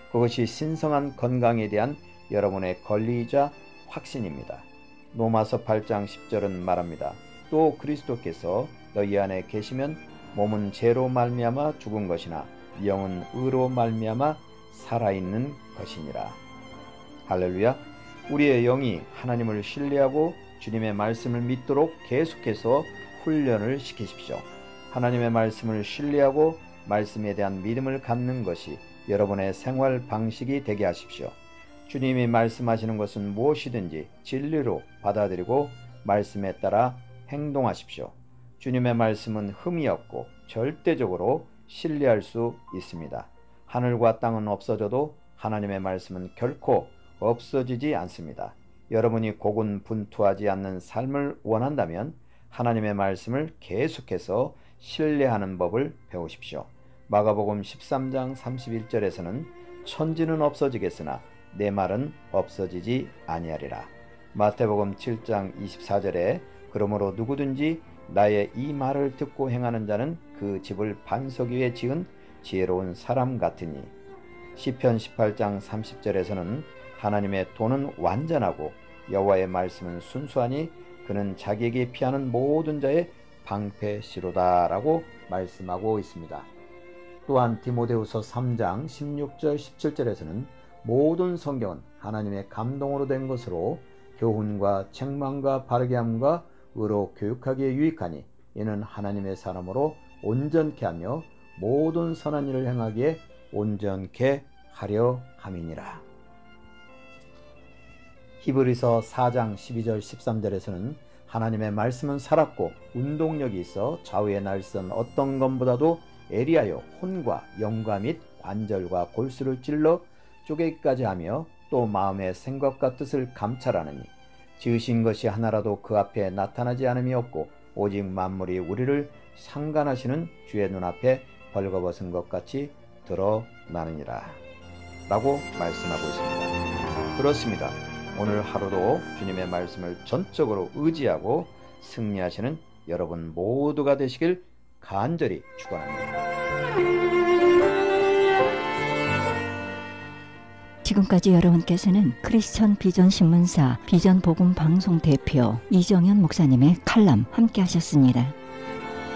그것이 신성한 건강에 대한 여러분의 권리이자 확신입니다. 로마서 8장 10절은 말합니다. 또 그리스도께서 너희 안에 계시면 몸은 죄로 말미암아 죽은 것이나 영은 의로 말미암아 살아있는 것이니라. 할렐루야. 우리의 영이 하나님을 신뢰하고 주님의 말씀을 믿도록 계속해서 훈련을 시키십시오. 하나님의 말씀을 신뢰하고 말씀에 대한 믿음을 갖는 것이 여러분의 생활 방식이 되게 하십시오. 주님이 말씀하시는 것은 무엇이든지 진리로 받아들이고 말씀에 따라 행동하십시오. 주님의 말씀은 흠이 없고 절대적으로 신뢰할 수 있습니다. 하늘과 땅은 없어져도 하나님의 말씀은 결코 없어지지 않습니다. 여러분이 고군분투하지 않는 삶을 원한다면 하나님의 말씀을 계속해서 신뢰하는 법을 배우십시오. 마가복음 13장 31절에서는 천지는 없어지겠으나 내 말은 없어지지 아니하리라. 마태복음 7장 24절에 그러므로 누구든지 나의 이 말을 듣고 행하는 자는 그 집을 반석 위에 지은 지혜로운 사람 같으니. 시편 18장 30절에서는 하나님의 도는 완전하고 여호와의 말씀은 순수하니 그는 자기에게 피하는 모든 자의 방패시로다라고 말씀하고 있습니다. 또한 디모데후서 3장 16절 17절에서는 모든 성경은 하나님의 감동으로 된 것으로 교훈과 책망과 바르게 함과 의로 교육하기에 유익하니 이는 하나님의 사람으로 온전케 하며 모든 선한 일을 행하기에 온전케 하려 함이니라. 히브리서 4장 12절 13절에서는 하나님의 말씀은 살았고 운동력이 있어 좌우의 날선 어떤 것보다도 예리하여 혼과 영과 및 관절과 골수를 찔러 쪼개기까지 하며 또 마음의 생각과 뜻을 감찰하느니 지으신 것이 하나라도 그 앞에 나타나지 않음이 없고 오직 만물이 우리를 상관하시는 주의 눈앞에 벌거벗은 것 같이 드러나느니라 라고 말씀하고 있습니다. 그렇습니다. 오늘 하루도 주님의 말씀을 전적으로 의지하고 승리하시는 여러분 모두가 되시길 간절히 축원합니다. 지금까지 여러분께서는 크리스천 비전 신문사 비전 복음 방송 대표 이정현 목사님의 칼럼 함께 하셨습니다.